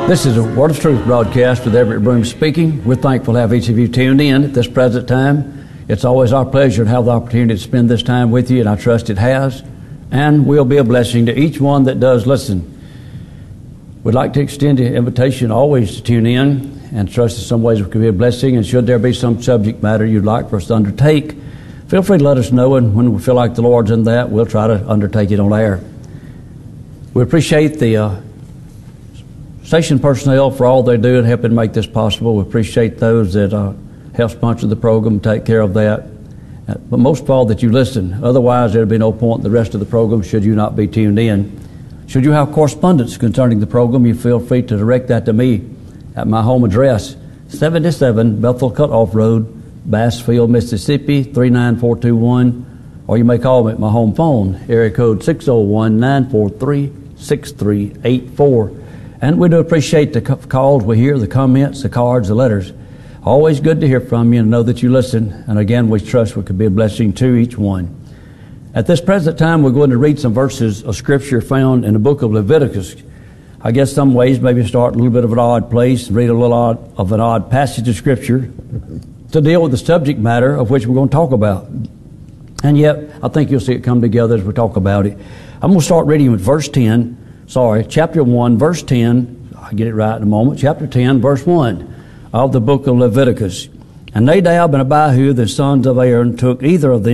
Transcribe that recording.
This is a Word of Truth broadcast with Everett Broom speaking. We're thankful to have each of you tuned in at this present time. It's always our pleasure to have the opportunity to spend this time with you, and I trust it has, and will be a blessing to each one that does listen. We'd like to extend the invitation always to tune in and trust in some ways it could be a blessing, and should there be some subject matter you'd like for us to undertake, feel free to let us know, and when we feel like the Lord's in that, we'll try to undertake it on air. We appreciate the station personnel for all they do in helping make this possible. We appreciate those that help sponsor the program, take care of that. But most of all, that you listen. Otherwise, there'd be no point in the rest of the program should you not be tuned in. Should you have correspondence concerning the program, you feel free to direct that to me at my home address, 77 Bethel Cutoff Road, Bassfield, Mississippi, 39421. Or you may call me at my home phone, area code 601-943-6384. And we do appreciate the calls we hear, the comments, the cards, the letters. Always good to hear from you and know that you listen. And again, we trust we could be a blessing to each one. At this present time, we're going to read some verses of Scripture found in the book of Leviticus. I guess some ways maybe start a little bit of an odd place, read a little of an odd passage of Scripture to deal with the subject matter of which we're going to talk about. And yet, I think you'll see it come together as we talk about it. I'm going to start reading with chapter 1, verse 10. I'll get it right in a moment. Chapter 10, verse 1 of the book of Leviticus. And Nadab and Abihu, the sons of Aaron, took either of them